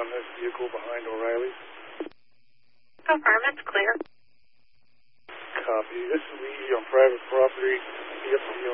on this vehicle behind O'Reilly's. Confirm, it's clear. Copy. This is Lee on private property. Get from